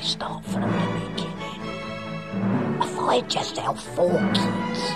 start from the beginning. If I just help 4 kids